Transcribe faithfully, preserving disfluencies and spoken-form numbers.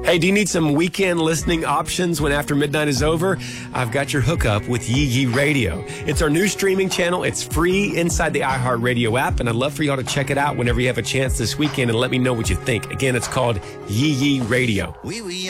Hey, do you need some weekend listening options when after midnight is over? I've got your hookup with Yee Yee Radio. It's our new streaming channel. It's free inside the iHeartRadio app, and I'd love for y'all to check it out whenever you have a chance this weekend and let me know what you think. Again, it's called Yee Yee Radio. Oui, oui.